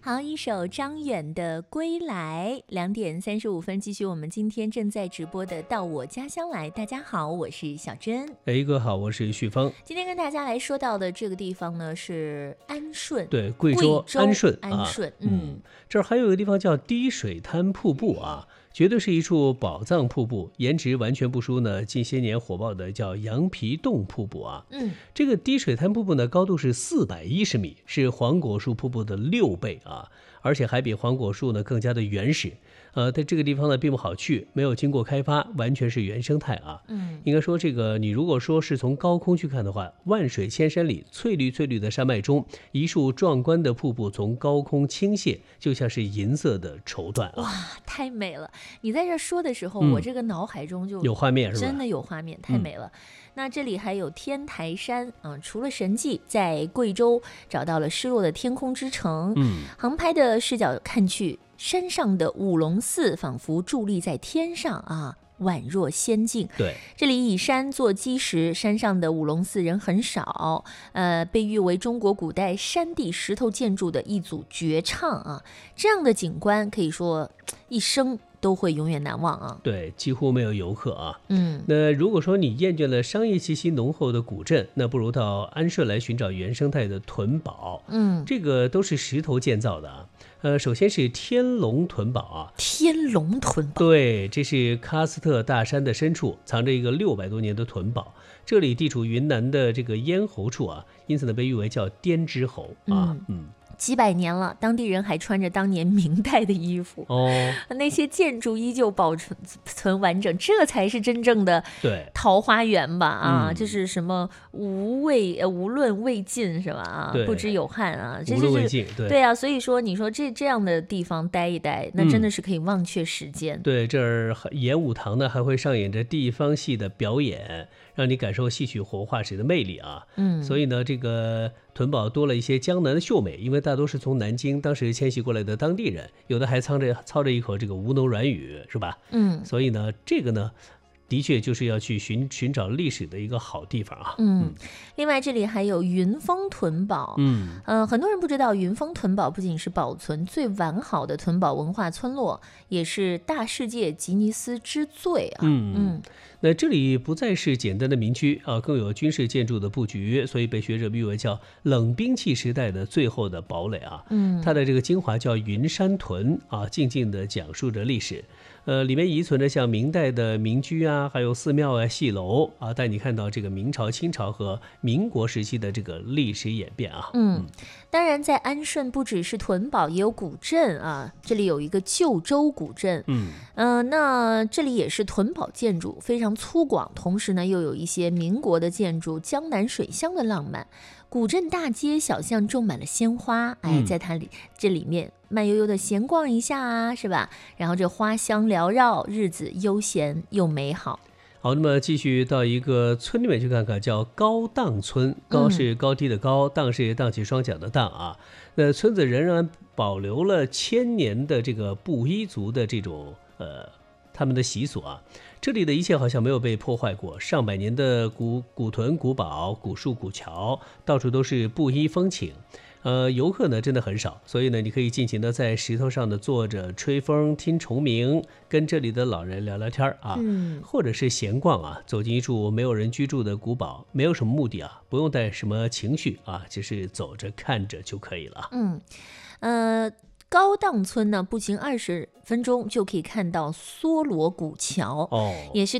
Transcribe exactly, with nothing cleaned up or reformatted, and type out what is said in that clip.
好，一首张远的《归来》，两点三十五分，继续我们今天正在直播的《到我家乡来》。大家好，我是小珍。 哎，哥好，我是旭峰。 今天跟大家来说到的这个地方呢是安顺， 对，贵州安顺， 安顺， 啊、嗯，这儿还有一个地方叫滴水滩瀑布啊。绝对是一处宝藏瀑布，颜值完全不输呢近些年火爆的叫羊皮洞瀑布啊。 嗯， 这个滴水滩瀑布呢，高度是四百一十米，是黄果树瀑布的六倍啊，而且还比黄果树呢更加的原始。呃，在这个地方呢并不好去，没有经过开发，完全是原生态啊。 嗯， 应该说这个你如果说是从高空去看的话，万水千山里翠绿翠绿的山脉中，一束壮观的瀑布从高空倾泻，就像是银色的绸缎啊。 哇，太美了！你在这说的时候， 嗯、 我这个脑海中就有画面，是吧？ 真的有画面，太美了。嗯、那这里还有天台山啊、呃，除了神迹，在贵州找到了失落的天空之城。 嗯， 航拍的视角看去，山上的五龙寺仿佛伫立在天上啊，宛若仙境。 对， 这里以山做基石，山上的五龙寺人很少，呃，被誉为中国古代山地石头建筑的一组绝唱啊。这样的景观可以说一生都会永远难忘啊！ 对，几乎没有游客啊。 嗯， 那如果说你厌倦了商业气息浓厚的古镇，那不如到安顺来寻找原生态的屯堡。 嗯， 这个都是石头建造的啊。呃，首先是天龙屯堡啊， 天龙屯堡， 对，这是喀斯特大山的深处藏着一个六百多年的屯堡，这里地处云南的这个咽喉处啊，因此呢被誉为叫滇之侯啊。嗯。嗯几百年了，当地人还穿着当年明代的衣服哦， 那些建筑依旧保存存完整，这才是真正的对桃花源吧啊！ 嗯、 这是什么无畏呃无论未尽是吧啊？不知有汉啊，这无论未尽，对对啊，所以说你说这这样的地方待一待，那真的是可以忘却时间。 嗯、对，这儿演武堂呢还会上演着地方戏的表演，让你感受戏曲活化时的魅力啊。 嗯， 所以呢，这个屯堡多了一些江南的秀美，因为大多是从南京当时迁徙过来的当地人，有的还操着操着一口这个吴侬软语，是吧？ 嗯， 所以呢，这个呢，的确就是要去寻寻找历史的一个好地方啊。 嗯，嗯另外这里还有云峰屯堡。 嗯， 呃，很多人不知道，云峰屯堡不仅是保存最完好的屯堡文化村落，也是大世界吉尼斯之最啊。 嗯嗯。 那这里不再是简单的民居啊，更有军事建筑的布局，所以被学者誉为叫冷兵器时代的最后的堡垒啊。 嗯， 它的这个精华叫云山屯啊，静静地讲述着历史。呃，里面遗存着像明代的民居啊，还有寺庙啊、戏楼啊，带你看到这个明朝、清朝和民国时期的这个历史演变啊。 嗯，当然在安顺不只是屯堡，也有古镇啊。这里有一个旧州古镇， 嗯， 呃，那这里也是屯堡建筑，非常粗犷，同时呢又有一些民国的建筑，江南水乡的浪漫。古镇大街小巷种满了鲜花，哎，在它里这里面慢悠悠的闲逛一下啊，是吧？然后这花香缭绕，日子悠闲又美好。 好，那么继续到一个村里面去看看，叫高荡村。高是高低的高，荡是荡起双桨的荡啊。那村子仍然保留了千年的这个布依族的这种呃他们的习俗啊。这里的一切好像没有被破坏过，上百年的古古屯、古堡、古树、古桥，到处都是布依风情。呃，游客呢真的很少，所以呢，你可以尽情的在石头上的坐着吹风、听虫鸣，跟这里的老人聊聊天啊， 嗯， 或者是闲逛啊，走进一处没有人居住的古堡，没有什么目的啊，不用带什么情绪啊，就是走着看着就可以了。 嗯，呃。高荡村呢，步行二十分钟就可以看到梭罗古桥， 哦， 也是